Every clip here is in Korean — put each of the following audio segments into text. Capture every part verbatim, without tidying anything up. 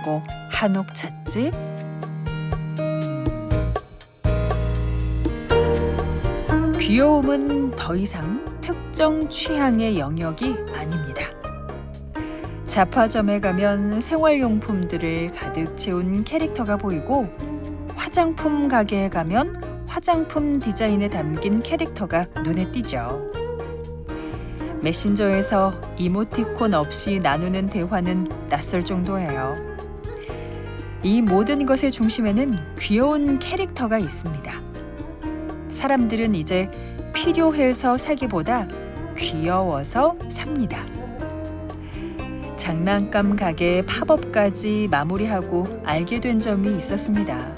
찾고 한옥 찾지? 귀여움은 더 이상 특정 취향의 영역이 아닙니다. 잡화점에 가면 생활용품들을 가득 채운 캐릭터가 보이고, 화장품 가게에 가면 화장품 디자인에 담긴 캐릭터가 눈에 띄죠. 메신저에서 이모티콘 없이 나누는 대화는 낯설 정도예요. 이 모든 것의 중심에는 귀여운 캐릭터가 있습니다. 사람들은 이제 필요해서 사기보다 귀여워서 삽니다. 장난감 가게의 팝업까지 마무리하고 알게 된 점이 있었습니다.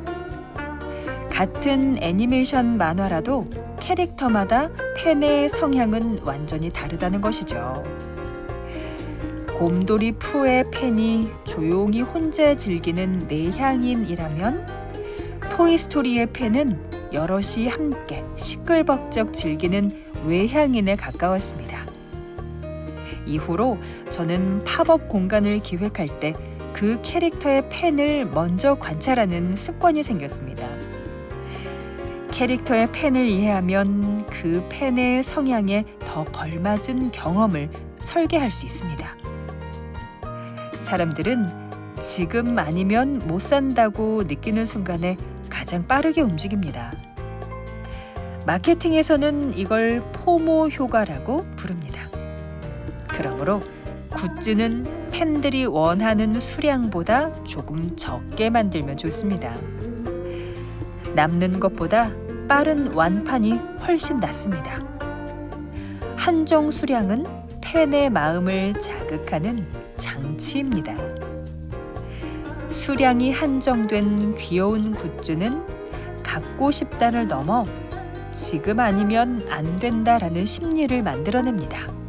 같은 애니메이션 만화라도 캐릭터마다 팬의 성향은 완전히 다르다는 것이죠. 곰돌이 푸의 팬이 조용히 혼자 즐기는 내향인이라면, 토이스토리의 팬은 여럿이 함께 시끌벅적 즐기는 외향인에 가까웠습니다. 이후로 저는 팝업 공간을 기획할 때 그 캐릭터의 팬을 먼저 관찰하는 습관이 생겼습니다. 캐릭터의 팬을 이해하면 그 팬의 성향에 더 걸맞은 경험을 설계할 수 있습니다. 사람들은 지금 아니면 못 산다고 느끼는 순간에 가장 빠르게 움직입니다. 마케팅에서는 이걸 포모 효과라고 부릅니다. 그러므로 굿즈는 팬들이 원하는 수량보다 조금 적게 만들면 좋습니다. 남는 것보다 빠른 완판이 훨씬 낫습니다. 한정 수량은 팬의 마음을 자극하는 장치입니다. 수량이 한정된 귀여운 굿즈는 갖고 싶다를 넘어 지금 아니면 안 된다라는 심리를 만들어냅니다.